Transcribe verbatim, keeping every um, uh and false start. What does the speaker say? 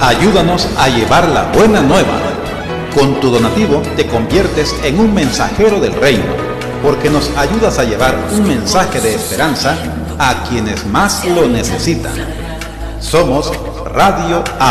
Ayúdanos a llevar la buena nueva. Con tu donativo te conviertes en un mensajero del reino, porque nos ayudas a llevar un mensaje de esperanza a quienes más lo necesitan. Somos Radio A.